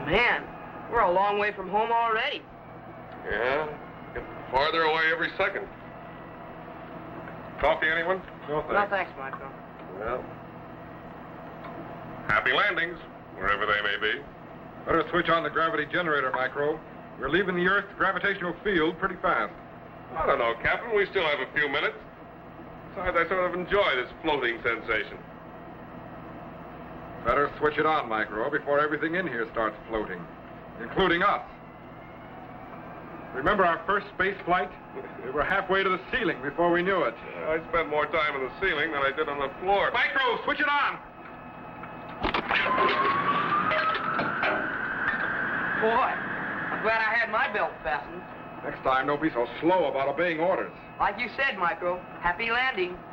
Man, we're a long way from home already. Yeah, get farther away every second. Coffee, anyone? No, thanks. No, thanks, Micro. Well, happy landings, wherever they may be. Better switch on the gravity generator, Micro. We're leaving the Earth's gravitational field pretty fast. I don't know, Captain. We still have a few minutes. Besides, I sort of enjoy this floating sensation. Better switch it on, Micro, before everything in here starts floating, including us. Remember our first space flight? We were halfway to the ceiling before we knew it. I spent more time on the ceiling than I did on the floor. Micro, switch it on! Boy, I'm glad I had my belt fastened. Next time, don't be so slow about obeying orders. Like you said, Micro, happy landing.